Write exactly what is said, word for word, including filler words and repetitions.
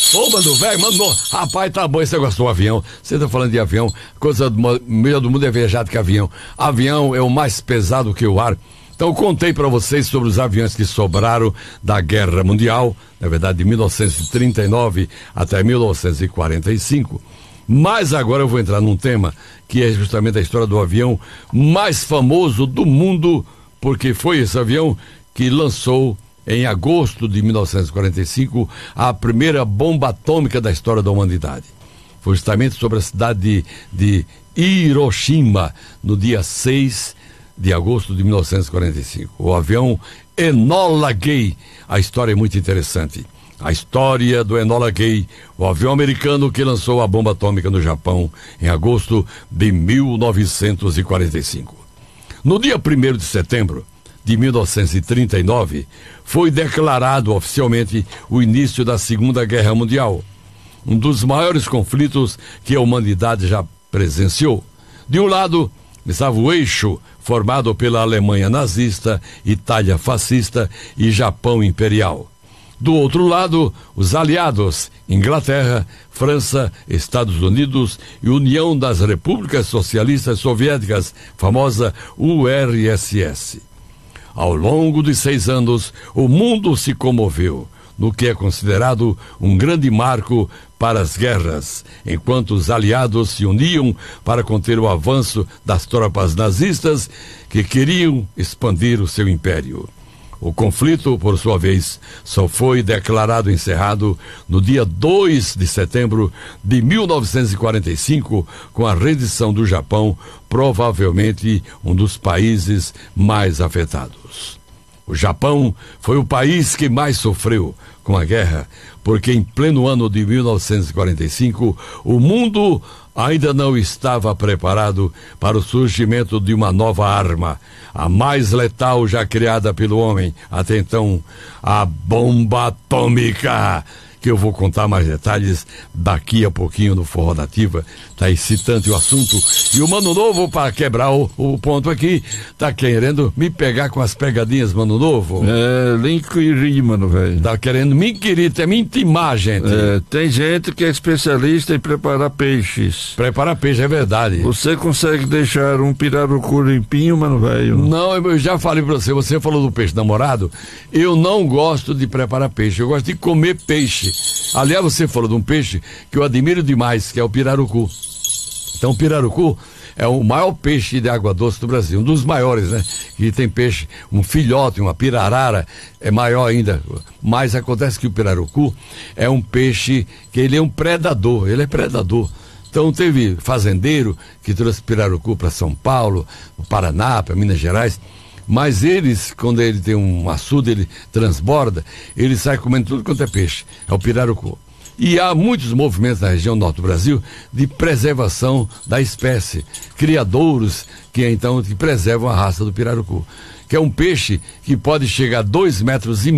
Ô, mano, velho, mano, rapaz, tá bom esse negócio do avião. Você tá falando de avião, coisa do melhor do mundo é viajar que avião. Avião é o mais pesado que o ar. Então, eu contei para vocês sobre os aviões que sobraram da Guerra Mundial, na verdade, de mil novecentos e trinta e nove até mil novecentos e quarenta e cinco. Mas agora eu vou entrar num tema que é justamente a história do avião mais famoso do mundo, porque foi esse avião que lançou, em agosto de mil novecentos e quarenta e cinco, a primeira bomba atômica da história da humanidade. Foi justamente sobre a cidade de, de Hiroshima, no dia seis de agosto de mil novecentos e quarenta e cinco. O avião Enola Gay. A história é muito interessante. A história do Enola Gay, o avião americano que lançou a bomba atômica no Japão em agosto de mil novecentos e quarenta e cinco. No dia primeiro de setembro de mil novecentos e trinta e nove, foi declarado oficialmente o início da Segunda Guerra Mundial, um dos maiores conflitos que a humanidade já presenciou. De um lado, estava o eixo formado pela Alemanha nazista, Itália fascista e Japão imperial. Do outro lado, os aliados, Inglaterra, França, Estados Unidos e União das Repúblicas Socialistas Soviéticas, famosa U R S S. Ao longo de seis anos, o mundo se comoveu, no que é considerado um grande marco para as guerras, enquanto os aliados se uniam para conter o avanço das tropas nazistas que queriam expandir o seu império. O conflito, por sua vez, só foi declarado encerrado no dia dois de setembro de mil novecentos e quarenta e cinco, com a rendição do Japão, provavelmente um dos países mais afetados. O Japão foi o país que mais sofreu com a guerra, porque em pleno ano de mil novecentos e quarenta e cinco, o mundo ainda não estava preparado para o surgimento de uma nova arma, a mais letal já criada pelo homem até então, a bomba atômica, que eu vou contar mais detalhes daqui a pouquinho no Forró da Ativa. Tá excitante o assunto. E o Mano Novo, para quebrar o, o ponto aqui, tá querendo me pegar com as pegadinhas, Mano Novo. É, nem inquirir, mano, velho. Tá querendo me inquirir, até me intimar, gente. É, tem gente que é especialista em preparar peixes. Preparar peixe, é verdade. Você consegue deixar um pirarucu limpinho, mano, velho? Não, eu já falei pra você, você falou do peixe namorado, eu não gosto de preparar peixe, eu gosto de comer peixe. Aliás, você falou de um peixe que eu admiro demais, que é o pirarucu. Então, o pirarucu é o maior peixe de água doce do Brasil, um dos maiores, né? Que tem peixe, um filhote, uma pirarara, é maior ainda. Mas acontece que o pirarucu é um peixe que ele é um predador, ele é predador. Então, teve fazendeiro que trouxe pirarucu para São Paulo, Paraná, para Minas Gerais. Mas eles, quando ele tem um açude, ele transborda, ele sai comendo tudo quanto é peixe, é o pirarucu. E há muitos movimentos na região norte do Brasil de preservação da espécie, criadouros que então que preservam a raça do pirarucu, que é um peixe que pode chegar a dois metros e